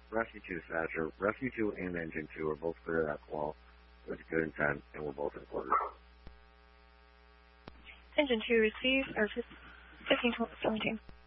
Rescue 2 dispatcher. Rescue 2 and Engine 2 are both clear of that call with good intent, and we're both in quarters. Engine 2 receives, or 15-17.